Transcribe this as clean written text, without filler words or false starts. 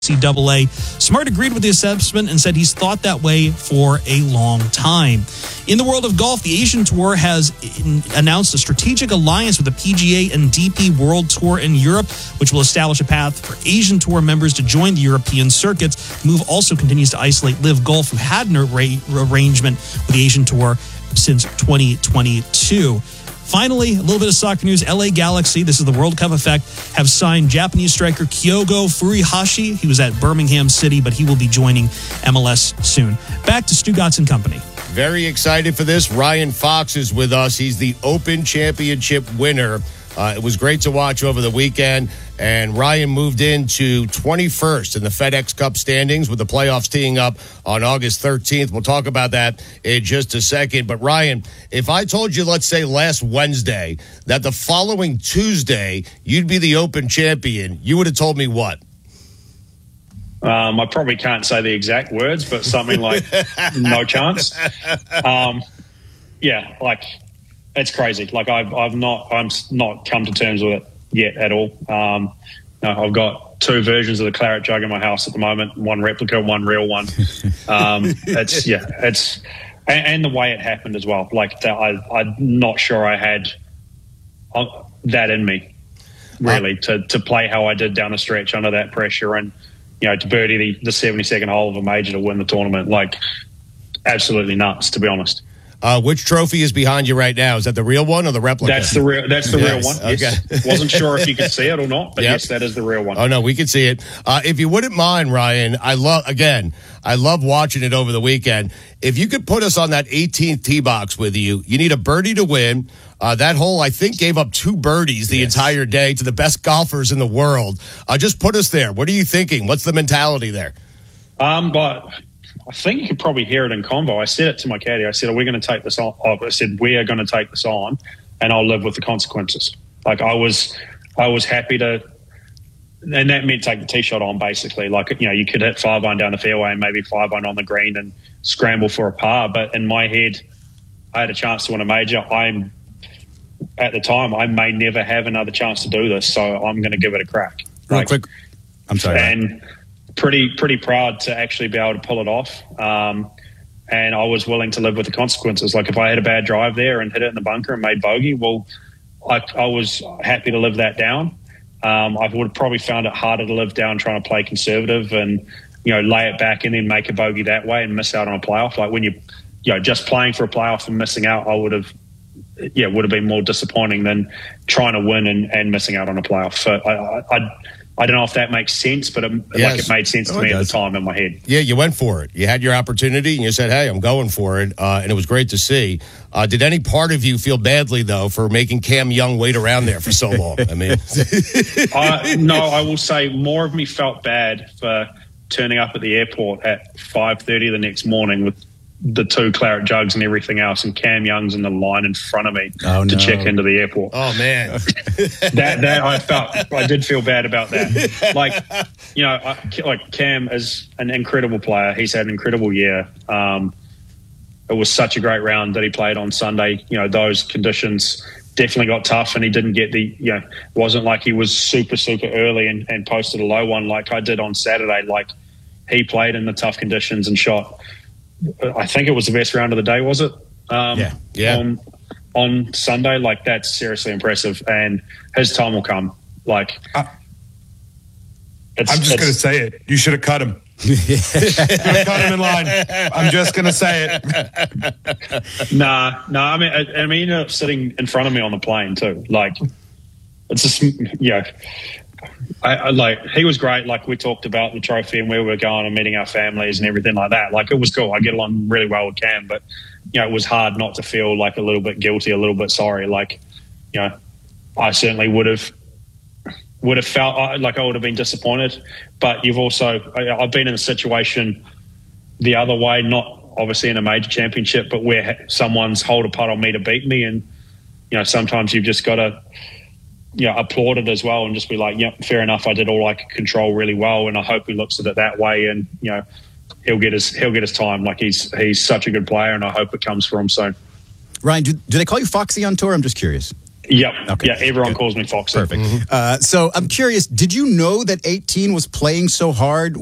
NCAA. Smart agreed with the assessment and said he's thought that way for a long time. In the world of golf, the Asian Tour has announced a strategic alliance with the PGA and DP World Tour in Europe, which will establish a path for Asian Tour members to join the European circuits. The move also continues to isolate Live Golf, who had an arrangement with the Asian Tour since 2022. Finally, a little bit of soccer news. LA Galaxy, this is the World Cup effect, have signed Japanese striker Kyogo Furuhashi. He was at Birmingham City, but he will be joining MLS soon. Back to Stu Gotts and Company. Very excited for this. Ryan Fox is with us. He's the Open Championship winner. It was great to watch over the weekend, and Ryan moved into 21st in the FedEx Cup standings with the playoffs teeing up on August 13th. We'll talk about that in just a second. But, Ryan, if I told you, let's say last Wednesday, that the following Tuesday you'd be the Open champion, you would have told me what? I probably can't say the exact words, but something like no chance. It's crazy. Like I'm not come to terms with it yet at all. I've got two versions of the claret jug in my house at the moment, one replica, one real one. And the way it happened as well. Like I'm not sure I had that in me really to play how I did down the stretch under that pressure and, to birdie the 72nd hole of a major to win the tournament. Like absolutely nuts, to be honest. Which trophy is behind you right now? Is that the real one or the replica? That's the real one. Yes. Okay. Wasn't sure if you could see it or not, but yes, that is the real one. Oh no, we can see it. If you wouldn't mind, Ryan, I love watching it over the weekend. If you could put us on that 18th tee box with you, you need a birdie to win. That hole, I think, gave up 2 birdies the entire day to the best golfers in the world. Just put us there. What are you thinking? What's the mentality there? But I think you could probably hear it in convo. I said it to my caddy. I said, "Are we going to take this on?" I said, "We are going to take this on, and I'll live with the consequences." Like I was happy to, and that meant take the tee shot on basically. Like you could hit 5-iron down the fairway and maybe 5-iron on the green and scramble for a par. But in my head, I had a chance to win a major. At the time, I may never have another chance to do this, so I'm going to give it a crack. Real quick, I'm sorry. And pretty proud to actually be able to pull it off. And I was willing to live with the consequences. Like if I had a bad drive there and hit it in the bunker and made bogey, well, I was happy to live that down. I would have probably found it harder to live down trying to play conservative and, lay it back and then make a bogey that way and miss out on a playoff. Like when just playing for a playoff and missing out, would have been more disappointing than trying to win and missing out on a playoff. So I don't know if that makes sense, but it made sense to me at the time in my head. Yeah, you went for it. You had your opportunity, and you said, hey, I'm going for it, and it was great to see. Did any part of you feel badly, though, for making Cam Young wait around there for so long? I mean, no, I will say more of me felt bad for turning up at the airport at 5:30 the next morning with the 2 claret jugs and everything else, and Cam Young's in the line in front of me to check into the airport. Oh man, that I did feel bad about that. Like Cam is an incredible player. He's had an incredible year. It was such a great round that he played on Sunday. Those conditions definitely got tough, and he didn't get it wasn't like he was super early and posted a low one like I did on Saturday. Like he played in the tough conditions and shot. I think it was the best round of the day, was it? On Sunday, like that's seriously impressive, and his time will come. Like, I'm just going to say it. You should have cut him. Cut him in line. I'm just going to say it. Nah. I mean, he ended up sitting in front of me on the plane too. Like, it's just he was great. Like we talked about the trophy and where we were going and meeting our families and everything like that. Like it was cool. I get along really well with Cam, but it was hard not to feel like a little bit guilty, a little bit sorry. Like, I certainly would have felt like I would have been disappointed. But I've been in a situation the other way, not obviously in a major championship, but where someone's hold a putt on me to beat me, and sometimes you've just got to applaud it as well and just be like, yep, fair enough. I did all I could control really well, and I hope he looks at it that way. And he'll get his time. Like he's such a good player, and I hope it comes for him soon. Ryan, do they call you Foxy on tour? I'm just curious. Yep. Okay. Yeah, everyone Good. calls me Foxy. Perfect. So I'm curious, did you know that 18 was playing so hard